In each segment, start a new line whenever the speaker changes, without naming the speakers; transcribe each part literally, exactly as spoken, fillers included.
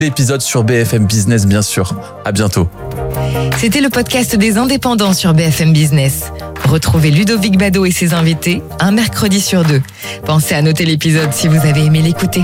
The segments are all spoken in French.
L'épisode sur B F M Business, bien sûr. À bientôt.
C'était le podcast des indépendants sur B F M Business. Retrouvez Ludovic Bado et ses invités un mercredi sur deux. Pensez à noter l'épisode si vous avez aimé l'écouter.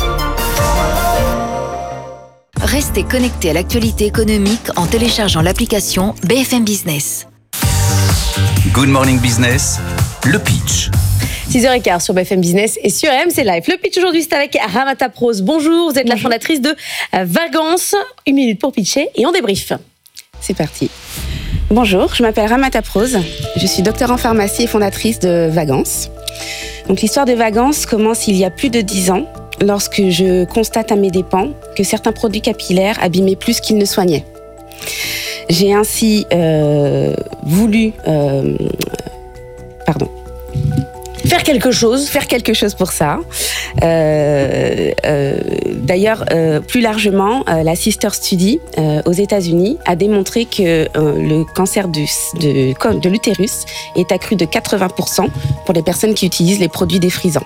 Restez connectés à l'actualité économique en téléchargeant l'application B F M Business.
Good Morning Business, le pitch.
six heures quinze sur B F M Business et sur R M C Live. Le pitch aujourd'hui, c'est avec Ramata Prose. Bonjour, vous êtes Bonjour. La fondatrice de Vagance. Une minute pour pitcher et on débrief.
C'est parti. Bonjour, je m'appelle Ramata Prose. Je suis docteur en pharmacie et fondatrice de Vagance. Donc, l'histoire de Vagance commence il y a plus de dix ans, lorsque je constate à mes dépens que certains produits capillaires abîmaient plus qu'ils ne soignaient. J'ai ainsi euh, voulu... Euh, pardon.
Faire quelque chose.
Faire quelque chose pour ça. Euh, euh, d'ailleurs, euh, plus largement, euh, la Sister Study euh, aux États-Unis a démontré que euh, le cancer du, de, de l'utérus est accru de quatre-vingts pour cent pour les personnes qui utilisent les produits défrisants.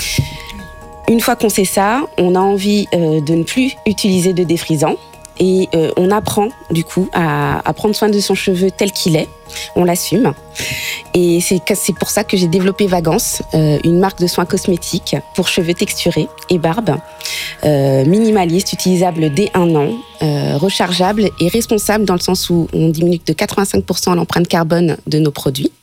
Une fois qu'on sait ça, on a envie euh, de ne plus utiliser de défrisants. Et euh, on apprend du coup à, à prendre soin de son cheveu tel qu'il est, on l'assume. Et c'est, c'est pour ça que j'ai développé Vagance, euh, une marque de soins cosmétiques pour cheveux texturés et barbe, euh, minimaliste, utilisable dès un an, euh, rechargeable et responsable dans le sens où on diminue de quatre-vingt-cinq pour cent l'empreinte carbone de nos produits.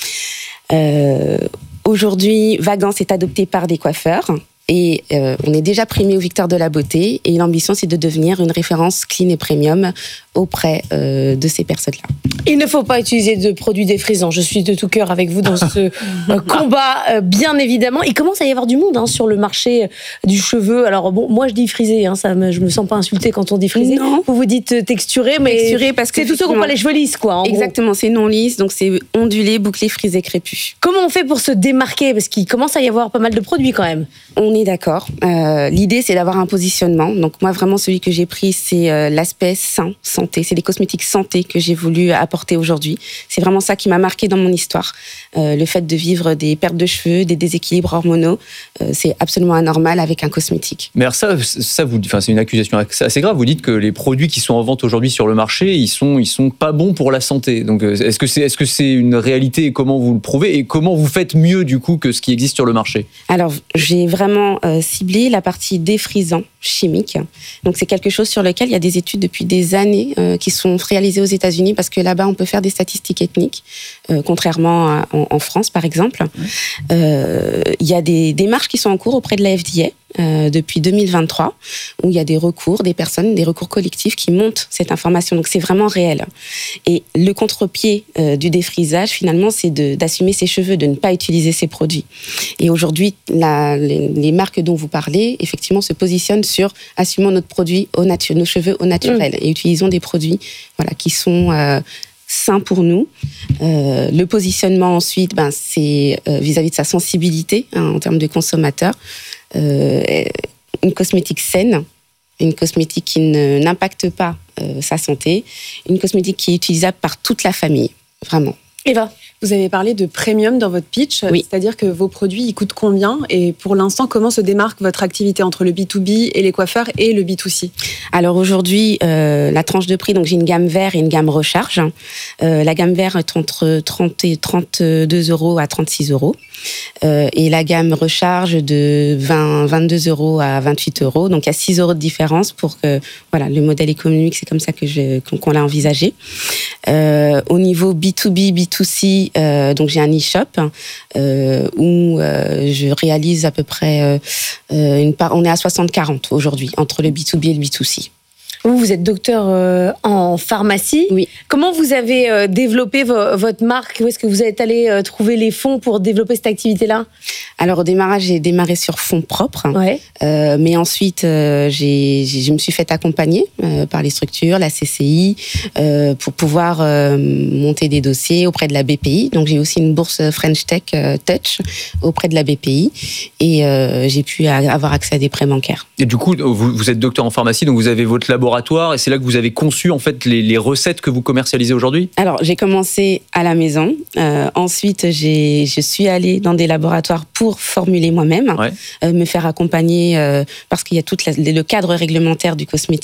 Euh, aujourd'hui, Vagance est adopté par des coiffeurs. Et euh, on est déjà primé aux Victoires de la Beauté et l'ambition, c'est de devenir une référence clean et premium auprès euh, de ces personnes-là.
Il ne faut pas utiliser de produits défrisants. Je suis de tout cœur avec vous dans ce euh, combat, euh, bien évidemment. Il commence à y avoir du monde hein, sur le marché du cheveu. Alors bon, moi je dis frisé, hein, ça me, je me sens pas insultée quand on dit frisé.
Non.
Vous vous dites texturé, mais
texturé parce que
c'est tous ceux qui n'ont pas les cheveux lisses, quoi.
Exactement,
gros.
C'est non lisse, donc c'est ondulé, bouclé, frisé, crépus.
Comment on fait pour se démarquer? Parce qu'il commence à y avoir pas mal de produits quand même.
On est d'accord. Euh, l'idée, c'est d'avoir un positionnement. Donc moi, vraiment, celui que j'ai pris, c'est euh, l'aspect sain, santé. C'est des cosmétiques santé que j'ai voulu apporter aujourd'hui. C'est vraiment ça qui m'a marqué dans mon histoire. Euh, le fait de vivre des pertes de cheveux, des déséquilibres hormonaux, euh, c'est absolument anormal avec un cosmétique.
Mais alors ça, ça vous, enfin, c'est une accusation assez grave. Vous dites que les produits qui sont en vente aujourd'hui sur le marché, ils sont, ils sont pas bons pour la santé. Donc, est-ce que c'est, est-ce que c'est une réalité et comment vous le prouvez et comment vous faites mieux du coup que ce qui existe sur le marché?
Alors, j'ai vraiment euh, ciblé la partie défrisant chimique. Donc, c'est quelque chose sur lequel il y a des études depuis des années euh, qui sont réalisées aux États-Unis parce que là-bas, on peut faire des statistiques ethniques, euh, contrairement à, en, en France, par exemple. Euh, il y a des démarches qui sont en cours auprès de la F D A euh, depuis deux mille vingt-trois, où il y a des recours, des personnes, des recours collectifs qui montent cette information. Donc, c'est vraiment réel. Et le contre-pied euh, du défrisage, finalement, c'est de, d'assumer ses cheveux, de ne pas utiliser ces produits. Et aujourd'hui, la, les, les marques dont vous parlez, effectivement, se positionnent sur assumons notre produit au natu- nos cheveux au naturel mmh. et utilisons des produits voilà, qui sont euh, sains pour nous. Euh, le positionnement ensuite, ben, c'est euh, vis-à-vis de sa sensibilité hein, en termes de consommateur. Euh, une cosmétique saine, une cosmétique qui ne, n'impacte pas euh, sa santé, une cosmétique qui est utilisable par toute la famille, vraiment.
Eva,
vous avez parlé de premium dans votre pitch,
oui.
C'est-à-dire que vos produits, ils coûtent combien? Et pour l'instant, comment se démarque votre activité entre le B deux B et les coiffeurs et le B deux C?
Alors aujourd'hui, euh, la tranche de prix, donc j'ai une gamme vert et une gamme recharge. Euh, la gamme vert est entre trente et trente-deux euros à trente-six euros. Euh, et la gamme recharge de vingt, vingt-deux euros à vingt-huit euros. Donc il y a six euros de différence pour que voilà, le modèle économique, c'est comme ça que je, qu'on, qu'on l'a envisagé. Euh, au niveau B deux B, B deux C, euh, donc j'ai un e-shop euh, où euh, je réalise à peu près euh, une part. On est à soixante quarante aujourd'hui entre le B deux B et le B deux C.
Vous, vous êtes docteur euh, en pharmacie.
Oui.
Comment vous avez euh, développé vo- votre marque? Où est-ce que vous êtes allé euh, trouver les fonds pour développer cette activité-là?
Alors au démarrage, j'ai démarré sur fonds propres.
Ouais.
Euh, mais ensuite, euh, j'ai, j'ai, je me suis fait accompagner euh, par les structures, la C C I, euh, pour pouvoir euh, monter des dossiers auprès de la B P I. Donc j'ai aussi une bourse French Tech euh, Touch auprès de la B P I. Et euh, j'ai pu a- avoir accès à des prêts bancaires.
Et du coup, vous, vous êtes docteur en pharmacie, donc vous avez votre laboratoire, et c'est là que vous avez conçu en fait les, les recettes que vous commercialisez aujourd'hui?
Alors, j'ai commencé à la maison. Euh, ensuite, j'ai, je suis allée dans des laboratoires pour formuler moi-même,
ouais.
euh, me faire accompagner euh, parce qu'il y a tout le cadre réglementaire du cosmétique